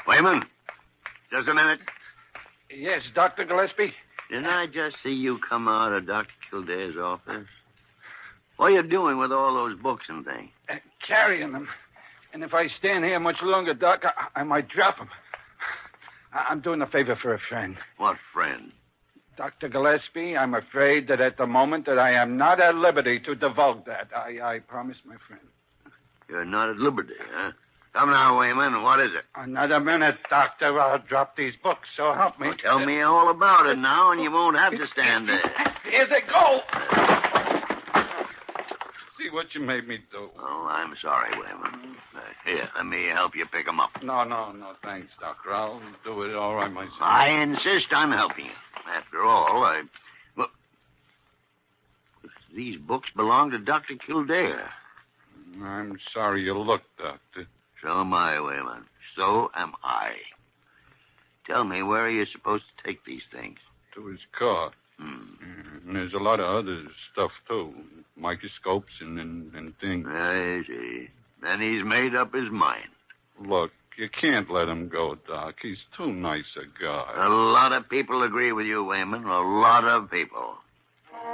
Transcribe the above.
Wayman, just a minute. Yes, Dr. Gillespie? Didn't I just see you come out of Dr. Kildare's office? What are you doing with all those books and things? Carrying them. And if I stand here much longer, Doc, I might drop them. I'm doing a favor for a friend. What friend? Dr. Gillespie, I'm afraid that at the moment that I am not at liberty to divulge that. I promise my friend. You're not at liberty, huh? Come now, Wayman, what is it? Another minute, Doctor. I'll drop these books, so help me. Well, tell me all about it now, and you won't have to stand there. Here they go. See what you made me do. Oh, I'm sorry, Wayman. Here, let me help you pick them up. No, thanks, Doctor. I'll do it all right myself. I insist on helping you. After all, Well, these books belong to Dr. Kildare. I'm sorry you looked, Doctor. So am I, Wayman. So am I. Tell me, where are you supposed to take these things? To his car. And there's a lot of other stuff, too. Microscopes and things. I see. Then he's made up his mind. Look, you can't let him go, Doc. He's too nice a guy. A lot of people agree with you, Wayman. A lot of people.